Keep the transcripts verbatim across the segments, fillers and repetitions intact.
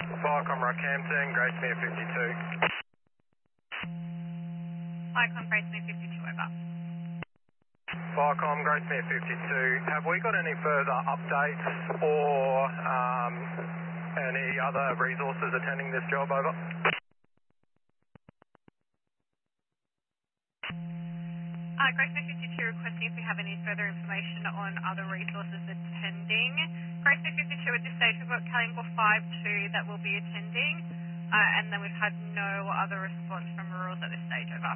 Viacom Rockhampton, Gracemere fifty-two. Viacom Gracemere fifty-two, over. Viacom Gracemere fifty-two, have we got any further updates or um, any other resources attending this job, over? Uh, Gracemere fifty-two requesting if we have any further information on other resources attending. Gracemere fifty-two, at this stage we've got Callingwell five two that will be attending, uh, and then we've had no other response from Rurals at this stage, over.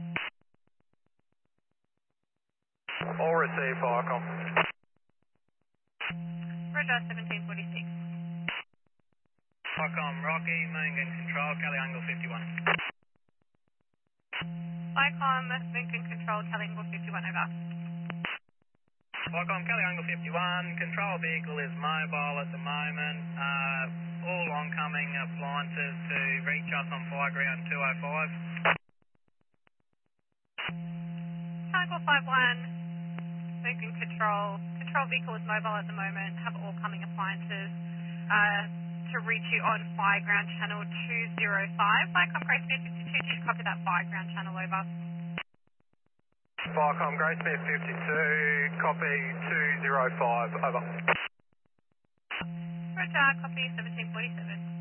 All received, Viacom. Roger, seventeen forty-six. Viacom Rocky, main gun control, Callingwell fifty-one. Viacom Lincoln Control, Callingwell fifty-one, over. Viacom Callingwell fifty-one, control vehicle is mobile at the moment. Uh, all oncoming appliances to reach us on fire ground two oh five. Callingwell five one, Lincoln Control. Control vehicle is mobile at the moment, have all coming appliances uh, to reach you on fire ground channel two oh five. Viacom Gracemere fifty-two, did you copy that fire ground channel, over? Viacom Gracemere fifty-two, copy two oh five, over. Roger, copy seventeen forty-seven.